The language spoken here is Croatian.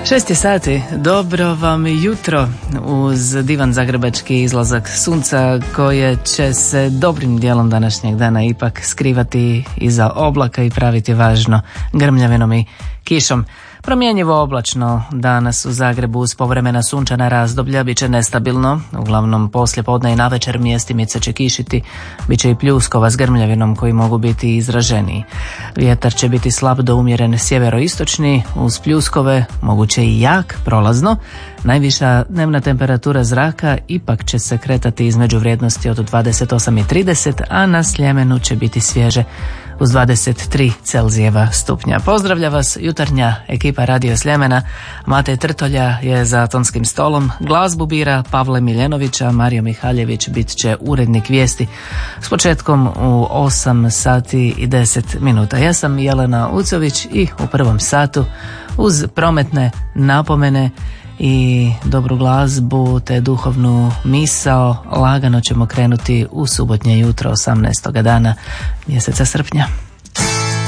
6 sati, dobro vam jutro uz divan zagrebački izlazak sunca koje će se dobrim dijelom današnjeg dana ipak skrivati iza oblaka i praviti važno grmljavinom i kišom. Promjenjivo oblačno danas u Zagrebu uz povremena sunčana razdoblja, bit će nestabilno, uglavnom poslije podne i navečer mjestimice će kišiti, bit će i pljuskova s grmljavinom koji mogu biti izraženiji. Vjetar će biti slab do umjeren sjeveroistočni, uz pljuskove moguće i jak, prolazno. Najviša dnevna temperatura zraka ipak će se kretati između vrijednosti od 28 i 30, a na Sljemenu će biti svježe uz 23 Celzijeva stupnja. Pozdravlja vas jutarnja ekipa Radio Sljemena. Matej Trtolja je za tonskim stolom. Glazbu bira Pavle Miljenovića, Mario Mihaljević bit će urednik vijesti s početkom u 8 sati i 10 minuta. Ja sam Jelena Ucović i u prvom satu uz prometne napomene i dobru glazbu te duhovnu misao lagano ćemo krenuti u subotnje jutro 18. dana mjeseca srpnja.